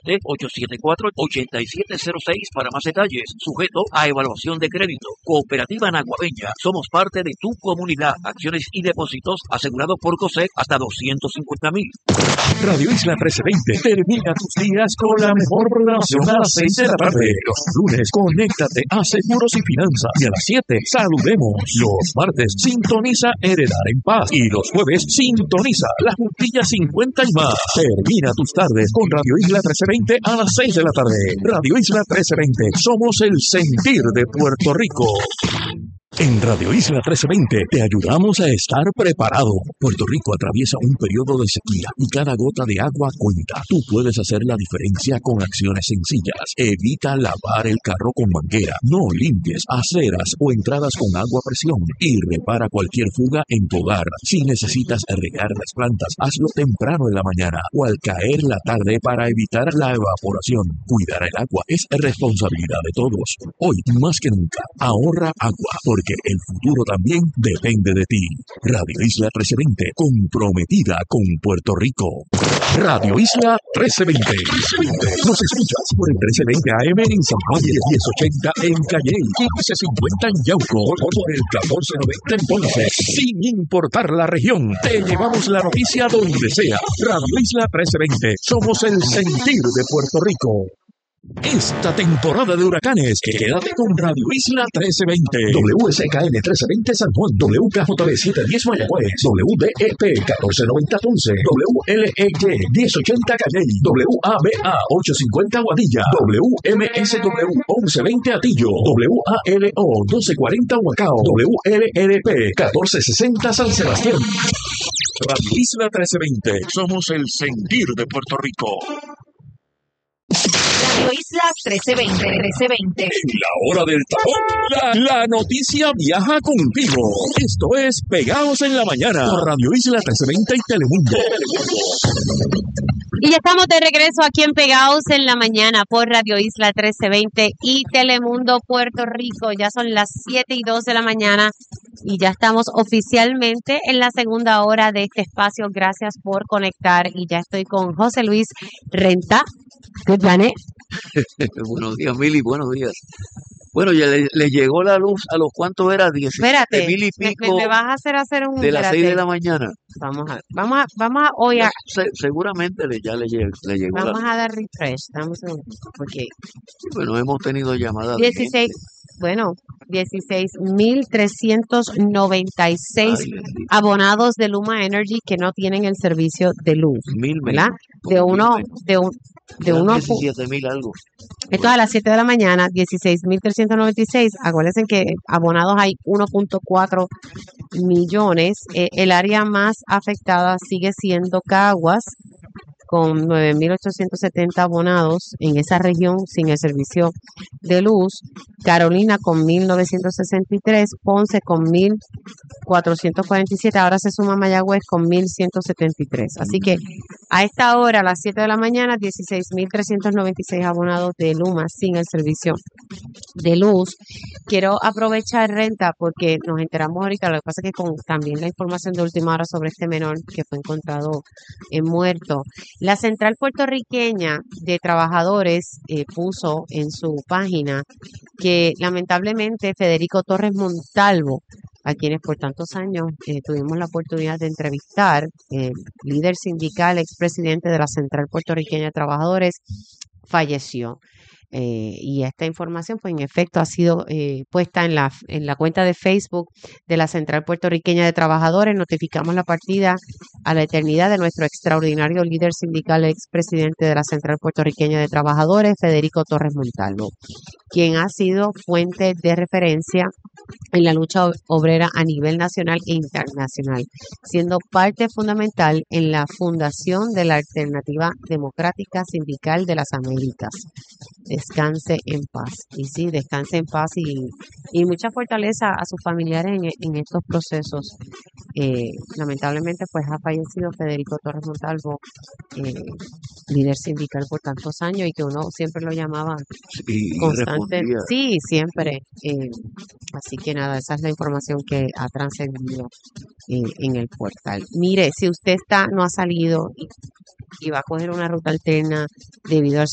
787-874-8706 para más detalles. Sujeto a evaluación de crédito. Cooperativa Naguabeña. Somos parte de tu comunidad. Acciones y depósitos asegurados por COSEC hasta $250,000. Radio Isla 1320 termina tus días con la mejor programación a las 6 de la tarde. Los lunes, conéctate a Seguros y Finanzas. Y a las 7, saludemos. Los martes, sintoniza Heredar en Paz. Y los jueves, sintoniza La Juntilla 50 y más. Termina tus tardes con Radio Isla 1320 a las 6 de la tarde. Radio Isla 1320. Somos el sentir de Puerto Rico. En Radio Isla 1320 te ayudamos a estar preparado. Puerto Rico atraviesa un periodo de sequía y cada gota de agua cuenta. Tú puedes hacer la diferencia con acciones sencillas. Evita lavar el carro con manguera. No limpies aceras o entradas con agua a presión. Y repara cualquier fuga en tu hogar. Si necesitas regar las plantas, hazlo temprano en la mañana o al caer la tarde para evitar la evaporación. Cuidar el agua es responsabilidad de todos. Hoy, más que nunca, ahorra agua porque el futuro también depende de ti. Radio Isla 1320, comprometida con Puerto Rico. Radio Isla 1320. Nos escuchas por el 1320 AM en San Juan, 1080 en Calle, 1550 en Yauco, por el 1490 en Ponce. Sin importar la región, te llevamos la noticia donde sea. Radio Isla 1320, somos el sentir de Puerto Rico. Esta temporada de huracanes, quédate con Radio Isla 1320. WSKN 1320 San Juan, WKJB 710 Mayagüez, WDEP 1490 Ponce, WLEY 1080 Calley, WABA 850 Guadilla, WMSW 1120 Atillo, WALO 1240 Huacao, WLRP 1460 San Sebastián. Radio Isla 1320, somos el sentir de Puerto Rico. Radio Isla 1320. En la hora del tapón, la noticia viaja contigo. Esto es Pegados en la Mañana por Radio Isla 1320 y Telemundo. Y ya estamos de regreso aquí en Pegados en la Mañana por Radio Isla 1320 y Telemundo Puerto Rico. Ya son las 7:02 de la mañana y ya estamos oficialmente en la segunda hora de este espacio. Gracias por conectar y ya estoy con José Luis Renta. Good morning. Buenos días, Mili, buenos días. Bueno, ya le llegó la luz a los cuantos era 17,000 y pico. Me vas a hacer un... De las 6 de la mañana. Vamos a hoy a... Seguramente ya le llegó. Vamos a dar refresh. Porque... Bueno, hemos tenido llamadas. 16.396 abonados de Luma Energy que no tienen el servicio de luz, ¿verdad? De 17,000 algo. Esto es a las 7 de la mañana, 16.396. Acuérdense que abonados hay 1.4 millones. El área más afectada sigue siendo Caguas, con 9.870 abonados en esa región sin el servicio de luz, Carolina con 1.963, Ponce con 1.447, ahora se suma Mayagüez con 1.173. Así que a esta hora, a las 7 de la mañana, 16.396 abonados de Luma sin el servicio de luz. Quiero aprovechar, Renta, porque nos enteramos ahorita, lo que pasa es que con también la información de última hora sobre este menor que fue encontrado muerto. La Central Puertorriqueña de Trabajadores puso en su página que lamentablemente Federico Torres Montalvo, a quienes por tantos años tuvimos la oportunidad de entrevistar, líder sindical, expresidente de la Central Puertorriqueña de Trabajadores, falleció. Y esta información, pues en efecto, ha sido puesta en la cuenta de Facebook de la Central Puertorriqueña de Trabajadores. Notificamos la partida a la eternidad de nuestro extraordinario líder sindical, expresidente de la Central Puertorriqueña de Trabajadores, Federico Torres Montalvo, quien ha sido fuente de referencia en la lucha obrera a nivel nacional e internacional, siendo parte fundamental en la fundación de la Alternativa Democrática Sindical de las Américas. Descanse en paz. Y sí, descanse en paz y mucha fortaleza a sus familiares en estos procesos. Lamentablemente, pues ha fallecido Federico Torres Montalvo, líder sindical por tantos años y que uno siempre lo llamaba constante. Sí, siempre. Así que nada, esa es la información que ha trascendido en el portal. Mire, si usted no ha salido y va a coger una ruta alterna debido al